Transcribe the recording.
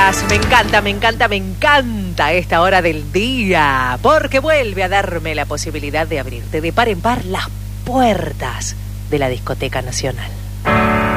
días. Me encanta esta hora del día, porque vuelve a darme la posibilidad de abrirte de par en par las puertas de la Discoteca Nacional.